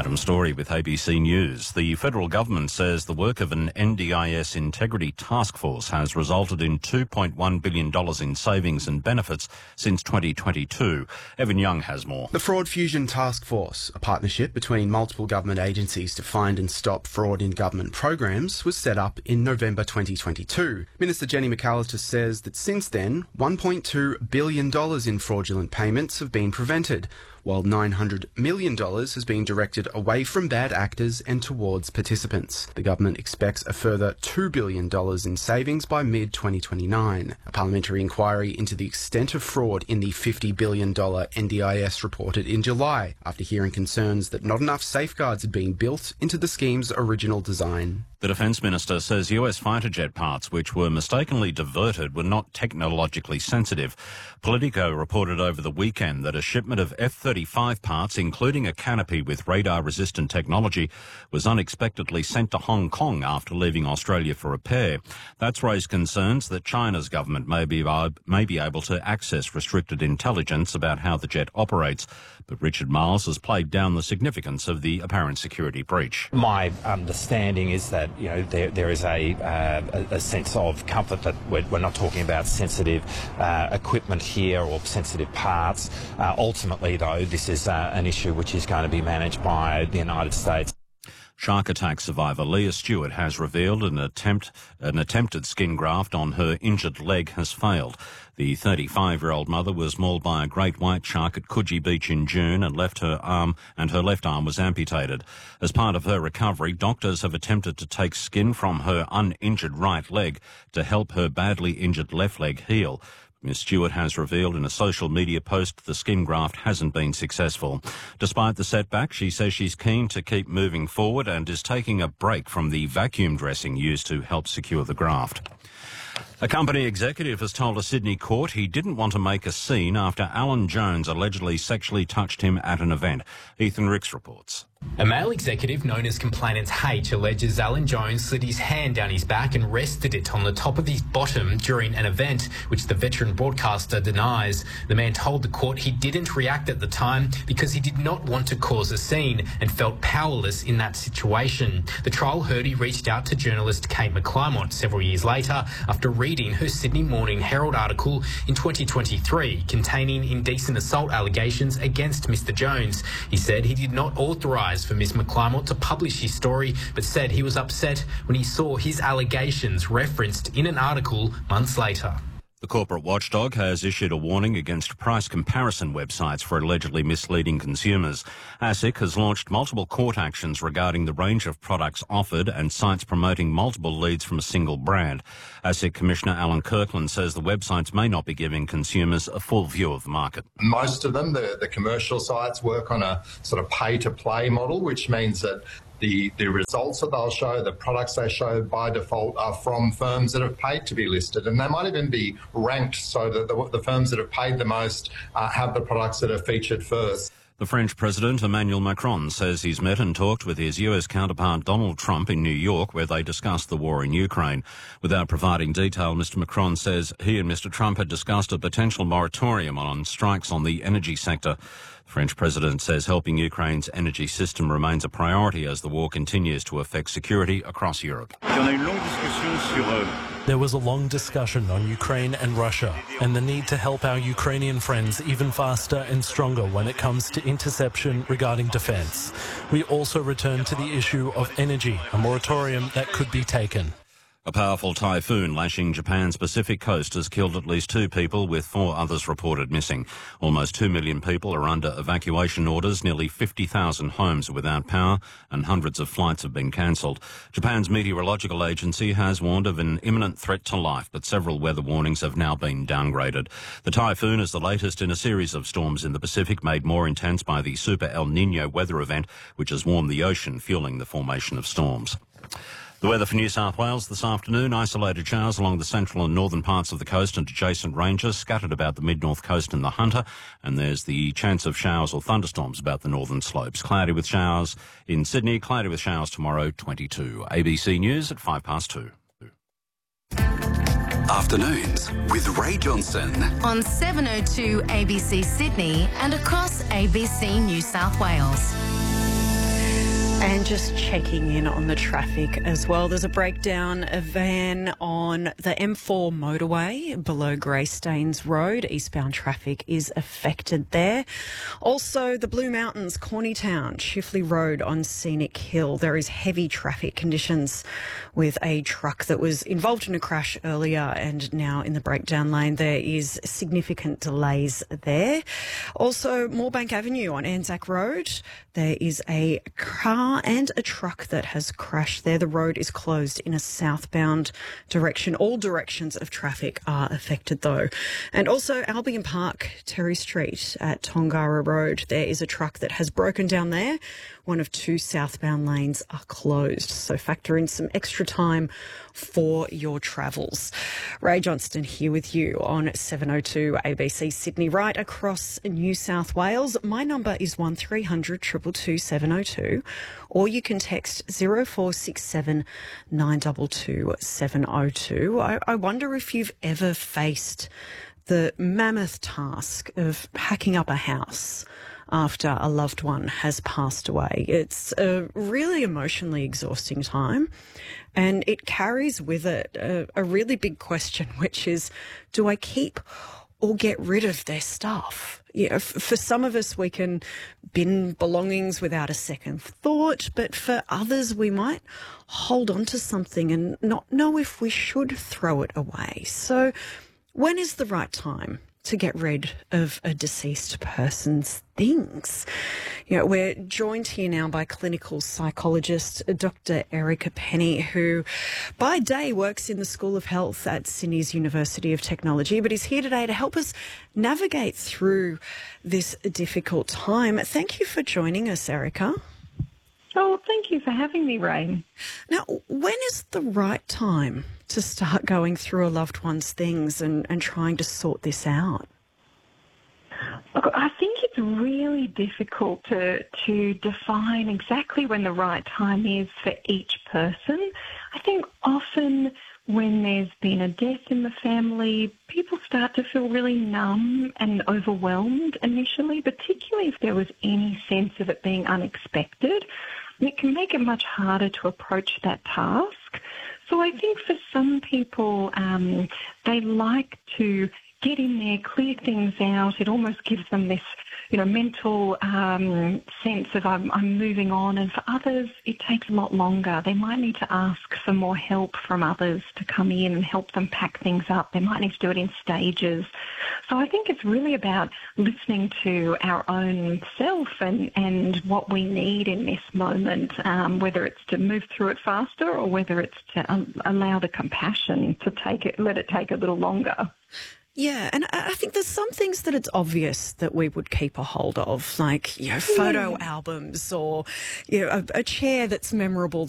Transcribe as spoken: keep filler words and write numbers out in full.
Adam Story with A B C News. The federal government says the work of an N D I S integrity task force has resulted in two point one billion dollars in savings and benefits since twenty twenty-two. Evan Young has more. The Fraud Fusion Task Force, a partnership between multiple government agencies to find and stop fraud in government programs, was set up in November twenty twenty-two. Minister Jenny McAllister says that since then, one point two billion dollars in fraudulent payments have been prevented, while nine hundred million dollars has been directed away from bad actors and towards participants. The government expects a further two billion dollars in savings by mid twenty twenty-nine. A parliamentary inquiry into the extent of fraud in the fifty billion dollars N D I S reported in July, after hearing concerns that not enough safeguards had been built into the scheme's original design. The Defence Minister says U S fighter jet parts which were mistakenly diverted were not technologically sensitive. Politico reported over the weekend that a shipment of F thirty-five parts, including a canopy with radar-resistant technology, was unexpectedly sent to Hong Kong after leaving Australia for repair. That's raised concerns that China's government may be, uh, may be able to access restricted intelligence about how the jet operates. But Richard Miles has played down the significance of the apparent security breach. My understanding is that you know there there is a uh, a sense of comfort that we're, we're not talking about sensitive uh, equipment here or sensitive parts. Uh, ultimately, though, this is uh, an issue which is going to be managed by the United States. Shark attack survivor Leah Stewart has revealed an attempt an attempted skin graft on her injured leg has failed. The thirty-five-year-old mother was mauled by a great white shark at Coogee Beach in June and left her arm and her left arm was amputated. As part of her recovery, doctors have attempted to take skin from her uninjured right leg to help her badly injured left leg heal. Miss Stewart has revealed in a social media post the skin graft hasn't been successful. Despite the setback, she says she's keen to keep moving forward and is taking a break from the vacuum dressing used to help secure the graft. A company executive has told a Sydney court he didn't want to make a scene after Alan Jones allegedly sexually touched him at an event. Ethan Ricks reports. A male executive known as Complainant H alleges Alan Jones slid his hand down his back and rested it on the top of his bottom during an event, which the veteran broadcaster denies. The man told the court he didn't react at the time because he did not want to cause a scene and felt powerless in that situation. The trial heard he reached out to journalist Kate McClymont several years later after reading her Sydney Morning Herald article in twenty twenty-three containing indecent assault allegations against Mister Jones. He said he did not authorise for Miz McClymont to publish his story, but said he was upset when he saw his allegations referenced in an article months later. The corporate watchdog has issued a warning against price comparison websites for allegedly misleading consumers. ASIC has launched multiple court actions regarding the range of products offered and sites promoting multiple leads from a single brand. ASIC Commissioner Alan Kirkland says the websites may not be giving consumers a full view of the market. Most of them, the, the commercial sites, work on a sort of pay-to-play model, which means that The, the results that they'll show, the products they show by default are from firms that have paid to be listed, and they might even be ranked so that the, the firms that have paid the most uh, have the products that are featured first. The French President Emmanuel Macron says he's met and talked with his U S counterpart Donald Trump in New York, where they discussed the war in Ukraine. Without providing detail, Mister Macron says he and Mister Trump had discussed a potential moratorium on strikes on the energy sector. The French President says helping Ukraine's energy system remains a priority as the war continues to affect security across Europe. There was a long discussion on Ukraine and Russia and the need to help our Ukrainian friends even faster and stronger when it comes to interception regarding defence. We also returned to the issue of energy, a moratorium that could be taken. A powerful typhoon lashing Japan's Pacific coast has killed at least two people, with four others reported missing. Almost two million people are under evacuation orders, nearly fifty thousand homes are without power, and hundreds of flights have been cancelled. Japan's meteorological agency has warned of an imminent threat to life, but several weather warnings have now been downgraded. The typhoon is the latest in a series of storms in the Pacific, made more intense by the Super El Niño weather event, which has warmed the ocean, fueling the formation of storms. The weather for New South Wales this afternoon: isolated showers along the central and northern parts of the coast and adjacent ranges, scattered about the mid-north coast and the Hunter, and there's the chance of showers or thunderstorms about the northern slopes. Cloudy with showers in Sydney, cloudy with showers tomorrow, twenty-two. A B C News at five past two. Afternoons with Ray Johnson on seven oh two A B C Sydney and across A B C New South Wales. And just checking in on the traffic as well. There's a breakdown, a van on the M four motorway below Greystanes Road. Eastbound traffic is affected there. Also, the Blue Mountains, Cornytown, Chifley Road on Scenic Hill. There is heavy traffic conditions with a truck that was involved in a crash earlier and now in the breakdown lane. There is significant delays there. Also, Moorebank Avenue on Anzac Road. There is a car and a truck that has crashed there. The road is closed in a southbound direction. All directions of traffic are affected though. And also Albion Park, Terry Street at Tongara Road. There is a truck that has broken down there. One of two southbound lanes are closed. So factor in some extra time for your travels. Ray Johnston here with you on seven oh two A B C Sydney, right across New South Wales. My number is one three hundred two two two seven oh two, or you can text zero four six seven nine two two seven oh two. I, I wonder if you've ever faced the mammoth task of packing up a house after a loved one has passed away. It's a really emotionally exhausting time, and it carries with it a, a really big question, which is, do I keep or get rid of their stuff? You know, f- for some of us, we can bin belongings without a second thought, but for others, we might hold on to something and not know if we should throw it away. So when is the right time to get rid of a deceased person's things? You know, we're joined here now by clinical psychologist Doctor Erica Penny, who by day works in the School of Health at Sydney's University of Technology, but is here today to help us navigate through this difficult time. Thank you for joining us, Erica. Oh, thank you for having me, Ray. Now, when is the right time to start going through a loved one's things and, and trying to sort this out? Look, I think it's really difficult to to define exactly when the right time is for each person. I think often when there's been a death in the family, people start to feel really numb and overwhelmed initially, particularly if there was any sense of it being unexpected. It can make it much harder to approach that task. So I think for some people, um, they like to get in there, clear things out. It almost gives them this, you know, mental um, sense of I'm, I'm moving on. And for others, it takes a lot longer. They might need to ask for more help from others to come in and help them pack things up. They might need to do it in stages. So I think it's really about listening to our own self and, and what we need in this moment, um, whether it's to move through it faster or whether it's to um, allow the compassion to take it, let it take a little longer. Yeah, and I think there's some things that it's obvious that we would keep a hold of, like, you know, photo albums or, you know, a, a chair that's memorable